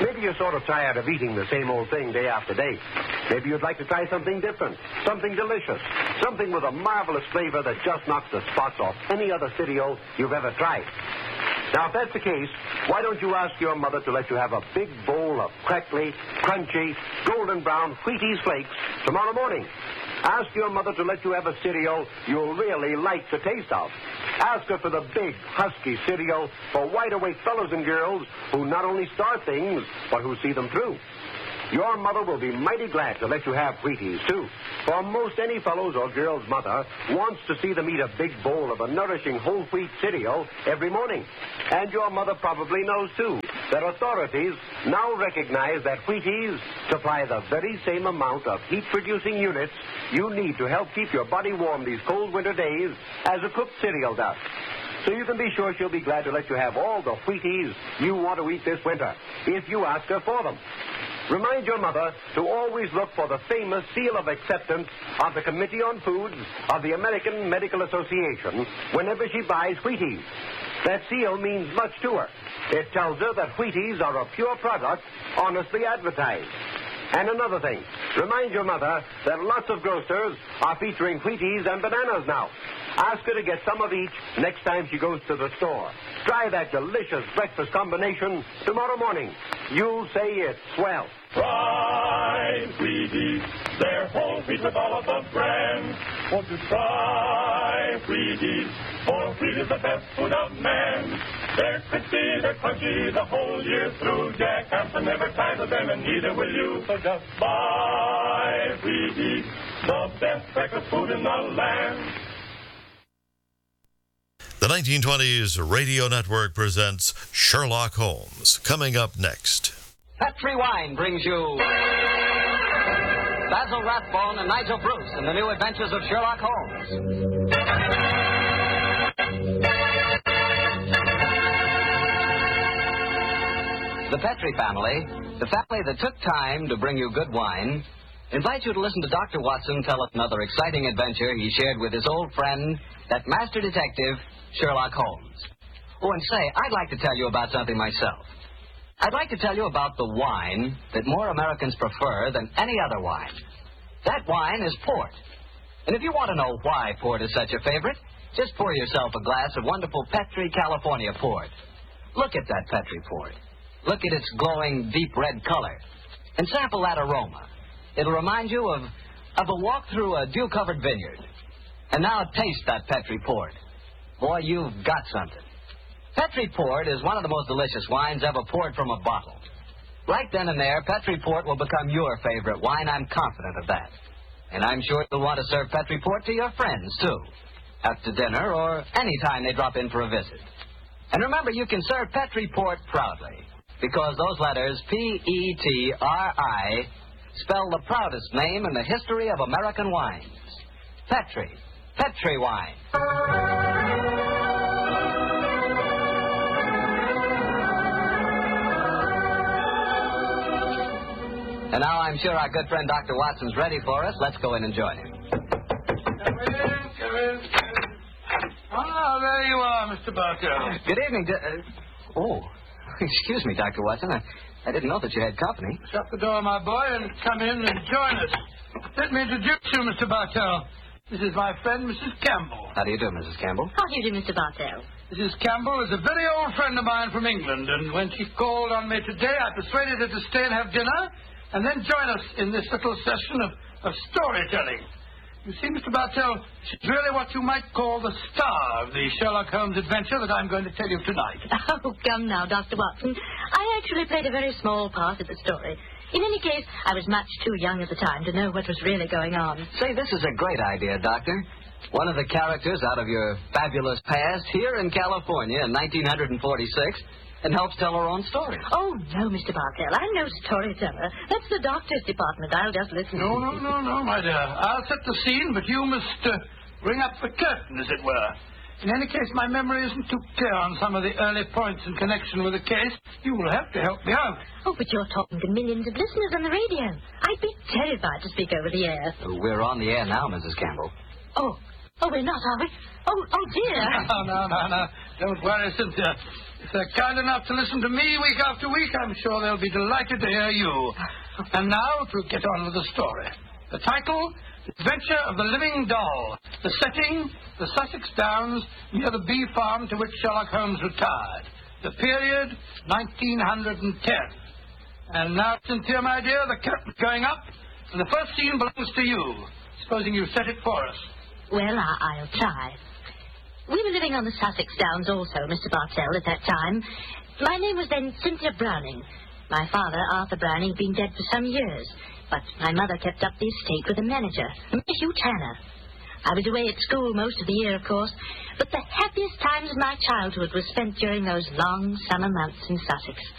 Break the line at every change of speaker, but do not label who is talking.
Maybe you're sort of tired of eating the same old thing day after day. Maybe you'd like to try something different, something delicious, something with a marvelous flavor that just knocks the spots off any other cereal you've ever tried. Now, if that's the case, why don't you ask your mother to let you have a big bowl of crackly, crunchy, golden brown Wheaties flakes tomorrow morning? Ask your mother to let you have a cereal you'll really like the taste of. Ask her for the big, husky cereal for wide-awake fellows and girls who not only start things, but who see them through. Your mother will be mighty glad to let you have Wheaties, too. For most any fellow's or girl's mother wants to see them eat a big bowl of a nourishing whole wheat cereal every morning. And your mother probably knows, too, that authorities now recognize that Wheaties supply the very same amount of heat-producing units you need to help keep your body warm these cold winter days as a cooked cereal does. So you can be sure she'll be glad to let you have all the Wheaties you want to eat this winter, if you ask her for them. Remind your mother to always look for the famous seal of acceptance of the Committee on Foods of the American Medical Association whenever she buys Wheaties. That seal means much to her. It tells her that Wheaties are a pure product, honestly advertised. And another thing, remind your mother that lots of grocers are featuring Wheaties and bananas now. Ask her to get some of each next time she goes to the store. Try that delicious breakfast combination tomorrow morning. You'll say it's swell.
Try Wheaties, they're whole wheat with all of the brands. Won't you try Wheaties? For wheat is the best food of man. They're crispy, they're crunchy the whole year through. Jack Hampton never tires of them, and neither will you. So just buy Wheaties, the best breakfast food in the land.
The 1920s Radio Network presents Sherlock Holmes. Coming up next.
Petri Wine brings you Basil Rathbone and Nigel Bruce in the new adventures of Sherlock Holmes. The Petri family, the family that took time to bring you good wine, invites you to listen to Dr. Watson tell us another exciting adventure he shared with his old friend, that master detective, Sherlock Holmes. Oh, and say, I'd like to tell you about something myself. I'd like to tell you about the wine that more Americans prefer than any other wine. That wine is port. And if you want to know why port is such a favorite, just pour yourself a glass of wonderful Petri California port. Look at that Petri port. Look at its glowing deep red color. And sample that aroma. It'll remind you of a walk through a dew-covered vineyard. And now taste that Petri port. Boy, you've got something. Petri Port is one of the most delicious wines ever poured from a bottle. Right then and there, Petri Port will become your favorite wine. I'm confident of that. And I'm sure you'll want to serve Petri Port to your friends, too, after dinner or any time they drop in for a visit. And remember, you can serve Petri Port proudly, because those letters, P-E-T-R-I, spell the proudest name in the history of American wines. Petri. Petri Wine. And now I'm sure our good friend Dr. Watson's ready for us. Let's go in and join him.
Come in. Ah, there you are, Mr. Bartell.
Good evening. Excuse me, Dr. Watson. I didn't know that you had company.
Shut the door, my boy, and come in and join us. Let me introduce you, Mr. Bartell. This is my friend, Mrs. Campbell.
How do you do, Mrs. Campbell?
How do you do, Mr. Bartell?
Mrs. Campbell is a very old friend of mine from England, and when she called on me today, I persuaded her to stay and have dinner, and then join us in this little session of storytelling. You see, Mr. Bartell, she's really what you might call the star of the Sherlock Holmes adventure that I'm going to tell you tonight.
Oh, come now, Dr. Watson. I actually played a very small part in the story. In any case, I was much too young at the time to know what was really going on.
Say, this is a great idea, Doctor. One of the characters out of your fabulous past here in California in 1946 and helps tell her own story.
Oh, no, Mr. Bartell. I'm no storyteller. That's the doctor's department. I'll just listen.
No, my dear. I'll set the scene, but you must ring up the curtain, as it were. In any case, my memory isn't too clear on some of the early points in connection with the case. You will have to help me out.
Oh, but you're talking to millions of listeners on the radio. I'd be terrified to speak over the air.
We're on the air now, Mrs. Campbell.
Oh, we're not, are we? Oh, dear.
No. Don't worry, Cynthia. If they're kind enough to listen to me week after week, I'm sure they'll be delighted to hear you. And now to get on with the story. The title, The Adventure of the Living Doll. The setting, the Sussex Downs, near the bee farm to which Sherlock Holmes retired. The period, 1910. And now, Cynthia, my dear, the curtain's going up, and the first scene belongs to you. Supposing you set it for us.
Well, I'll try. We were living on the Sussex Downs also, Mr. Bartell, at that time. My name was then Cynthia Browning. My father, Arthur Browning, had been dead for some years, but my mother kept up the estate with a manager, Hugh Tanner. I was away at school most of the year, of course, but the happiest times of my childhood were spent during those long summer months in Sussex.